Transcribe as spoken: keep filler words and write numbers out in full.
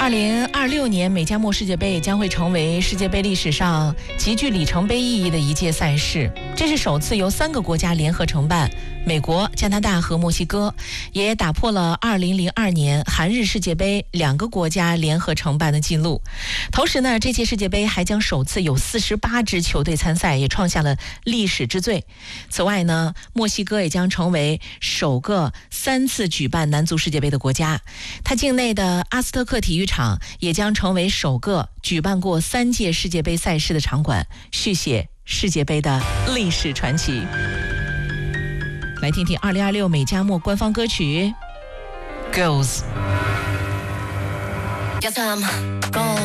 二零二六年美加墨世界杯将会成为世界杯历史上极具里程碑意义的一届赛事，这是首次由三个国家联合承办，美国、加拿大和墨西哥，也打破了二零零二年韩日世界杯两个国家联合承办的记录。同时呢，这届世界杯还将首次有四十八支球队参赛，也创下了历史之最。此外呢，墨西哥也将成为首个三次举办男足世界杯的国家，它境内的阿斯特克体育场也将成为首个举办过三届世界杯赛事的场馆，续写世界杯的历史传奇。来听听二零二六美加墨官方歌曲 Goals。